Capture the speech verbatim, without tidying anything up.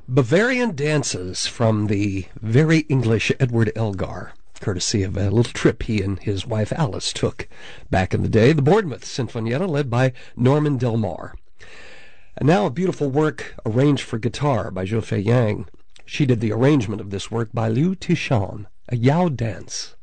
Bavarian Dances from the very English Edward Elgar, courtesy of a little trip he and his wife Alice took back in the day. The Bournemouth Sinfonietta, led by Norman Delmar. And now a beautiful work arranged for guitar by Zhou Fei Yang. She did the arrangement of this work by Liu Tishan, a Yao dance.